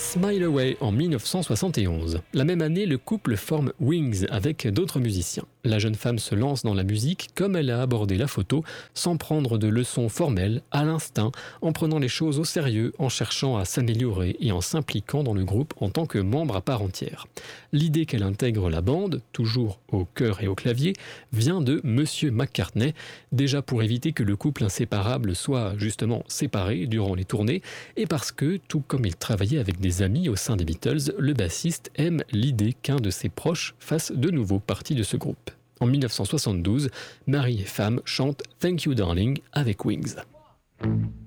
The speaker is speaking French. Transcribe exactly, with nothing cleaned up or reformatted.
Smile Away en dix-neuf cent soixante et onze. La même année, le couple forme Wings avec d'autres musiciens. La jeune femme se lance dans la musique comme elle a abordé la photo, sans prendre de leçons formelles, à l'instinct, en prenant les choses au sérieux, en cherchant à s'améliorer et en s'impliquant dans le groupe en tant que membre à part entière. L'idée qu'elle intègre la bande, toujours au chœur et au clavier, vient de Monsieur McCartney, déjà pour éviter que le couple inséparable soit justement séparé durant les tournées, et parce que, tout comme il travaillait avec des amis au sein des Beatles, le bassiste aime l'idée qu'un de ses proches fasse de nouveau partie de ce groupe. En dix-neuf cent soixante-douze, mari et femme chantent Thank You Darling avec Wings.